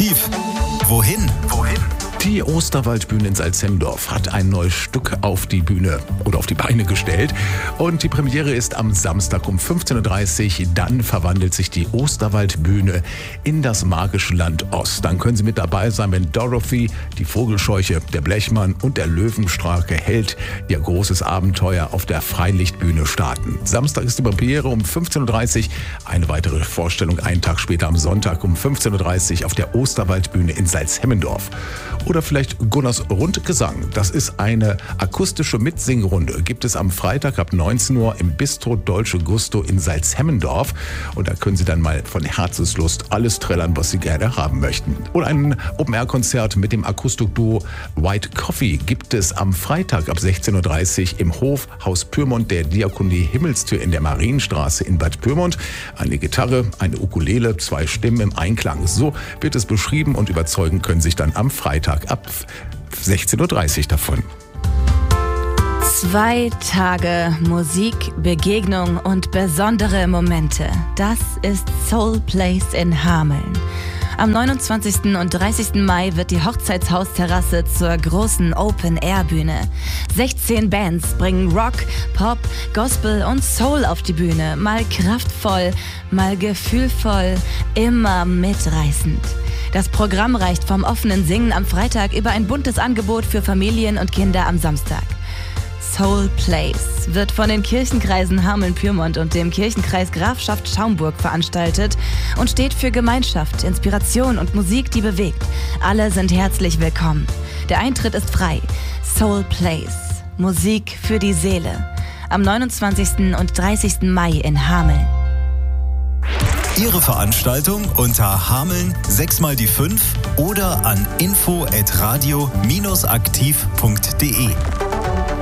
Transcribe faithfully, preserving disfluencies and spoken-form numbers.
Aktiv. Wohin? Wohin? Die Osterwaldbühne in Salzhemdorf hat ein neues Stück auf die Bühne oder auf die Beine gestellt. Und die Premiere ist am Samstag um fünfzehn Uhr dreißig. Dann verwandelt sich die Osterwaldbühne in das magische Land Ost. Dann können Sie mit dabei sein, wenn Dorothy, die Vogelscheuche, der Blechmann und der löwenstarke Held ihr großes Abenteuer auf der Freilichtbühne starten. Samstag ist die Premiere um fünfzehn Uhr dreißig. Eine weitere Vorstellung einen Tag später am Sonntag um fünfzehn Uhr dreißig auf der Osterwaldbühne in Salzhemdorf. Oder vielleicht Gunnars Rundgesang. Das ist eine akustische Mitsingrunde. Gibt es am Freitag ab neunzehn Uhr im Bistro Dolce Gusto in Salzhemdorf. Und da können Sie dann mal von Herzenslust alles trällern, was Sie gerne haben möchten. Oder ein Open-Air-Konzert mit dem Akustikduo White Coffee gibt es am Freitag ab sechzehn Uhr dreißig im Hof Haus Pyrmont der Diakonie Himmelstür in der Marienstraße in Bad Pyrmont. Eine Gitarre, eine Ukulele, zwei Stimmen im Einklang. So wird es beschrieben und überzeugen können sich dann am Freitag ab sechzehn Uhr dreißig davon. Zwei Tage Musik, Begegnung und besondere Momente. Das ist Soul Place in Hameln. Am neunundzwanzigsten und dreißigsten Mai wird die Hochzeitshausterrasse zur großen Open-Air-Bühne. sechzehn Bands bringen Rock, Pop, Gospel und Soul auf die Bühne. Mal kraftvoll, mal gefühlvoll, immer mitreißend. Das Programm reicht vom offenen Singen am Freitag über ein buntes Angebot für Familien und Kinder am Samstag. Soul Place wird von den Kirchenkreisen Hameln-Pyrmont und dem Kirchenkreis Grafschaft Schaumburg veranstaltet und steht für Gemeinschaft, Inspiration und Musik, die bewegt. Alle sind herzlich willkommen. Der Eintritt ist frei. Soul Place. Musik für die Seele. Am neunundzwanzigsten und dreißigsten Mai in Hameln. Ihre Veranstaltung unter Hameln sechs mal die fünf oder an info at radio aktiv punkt de.